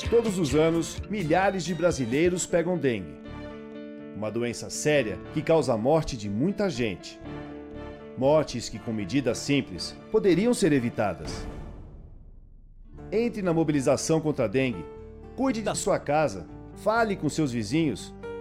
Todos os anos, milhares de brasileiros pegam dengue. Uma doença séria que causa a morte de muita gente. Mortes que, com medidas simples, poderiam ser evitadas. Entre na mobilização contra a dengue. Cuide da sua casa. Fale com seus vizinhos.